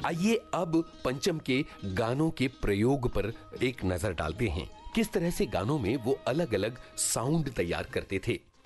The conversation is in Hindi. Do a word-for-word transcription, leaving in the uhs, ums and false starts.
आइए अब पंचम के गानों के प्रयोग पर एक नजर डालते हैं। किस तरह से गानों में वो अलग अलग साउंड तैयार करते थे।